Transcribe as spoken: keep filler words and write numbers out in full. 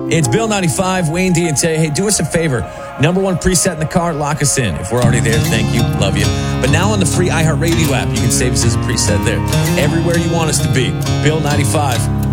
It's Bill ninety-five, Wayne D and Tay. Hey, do us a favor. Number one preset in the car, lock us in. If we're already there, thank you. Love you. But now on the free iHeartRadio app, you can save us as a preset there. Everywhere you want us to be. Bill ninety-five.